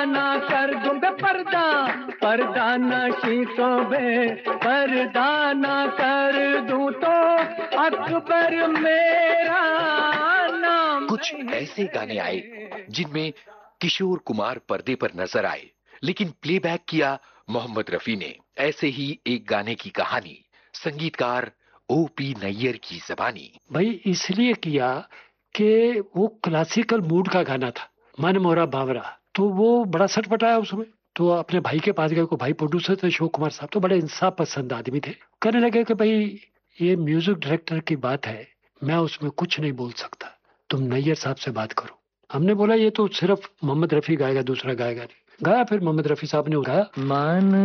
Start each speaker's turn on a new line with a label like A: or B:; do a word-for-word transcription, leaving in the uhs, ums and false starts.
A: ना कर दूं बे पर्दा, पर्दा नशी तो बे पर्दा ना कर दूं तो अकबर मेरा नाम।
B: कुछ ऐसे गाने आए जिनमें किशोर कुमार पर्दे पर नजर आए, लेकिन प्लेबैक किया मोहम्मद रफी ने। ऐसे ही एक गाने की कहानी संगीतकार ओपी नैयर की जबानी।
C: भाई इसलिए किया कि वो क्लासिकल मूड का गाना था, मन मोरा बावरा, तो वो बड़ा सटपटाया उसमें। तो अपने भाई के पास गए, को भाई प्रोड्यूसर थे अशोक कुमार साहब, तो बड़े इंसाफ पसंद आदमी थे। कहने लगे कि भाई ये म्यूजिक डायरेक्टर की बात है, मैं उसमें कुछ नहीं बोल सकता, तुम नैयर साहब से बात करो। हमने बोला ये तो सिर्फ मोहम्मद रफी गाएगा, दूसरा गाएगा नहीं। गाया, फिर मोहम्मद रफी साहब ने गाया।
A: मान